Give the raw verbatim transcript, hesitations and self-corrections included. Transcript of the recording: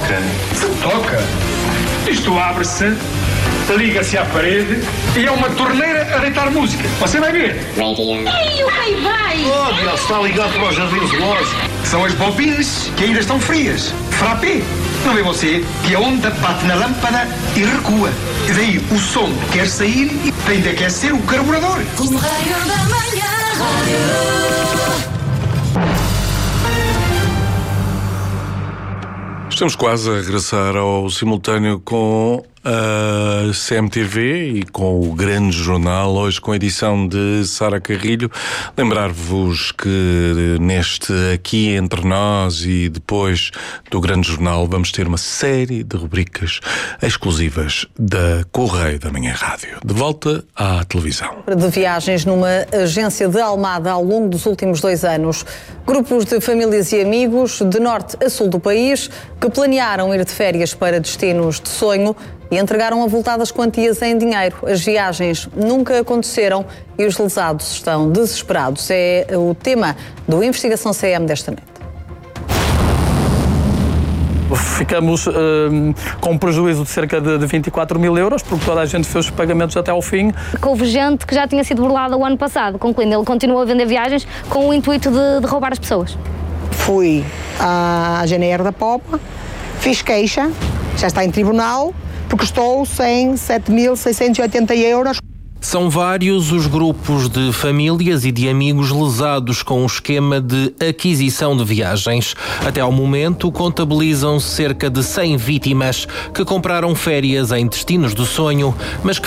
toca. Se toca. Isto abre-se, liga-se à parede e é uma torneira a deitar música. Você vai ver. Ei, o rei vai! Oh, ele está ligado para o jardim zoológico. São as bobinas que ainda estão frias. Frappé. Não vê você que a onda bate na lâmpada e recua. E daí o som quer sair e tem de aquecer o carburador. O Raio da Manhã Rádio. Estamos quase a regressar ao simultâneo com a C M T V e com o Grande Jornal, hoje com a edição de Sara Carrilho. Lembrar-vos que neste Aqui Entre Nós e depois do Grande Jornal vamos ter uma série de rubricas exclusivas da Correio da Manhã Rádio. De volta à televisão. De viagens numa agência de Almada ao longo dos últimos dois anos. Grupos de famílias e amigos de norte a sul do país que planearam ir de férias para destinos de sonho e entregaram avultadas quantias em dinheiro. As viagens nunca aconteceram e os lesados estão desesperados. É o tema do Investigação C M desta noite. Ficamos uh, com um prejuízo de cerca de, de vinte e quatro mil euros, porque toda a gente fez os pagamentos até ao fim. Houve gente que já tinha sido burlada o ano passado, concluindo, ele continuou a vender viagens com o intuito de, de roubar as pessoas. Fui à G N R da Popa, fiz queixa, já está em tribunal, porque estou sem sete mil seiscentos e oitenta euros. São vários os grupos de famílias e de amigos lesados com o esquema de aquisição de viagens. Até ao momento, contabilizam cerca de cem vítimas que compraram férias em destinos do sonho, mas que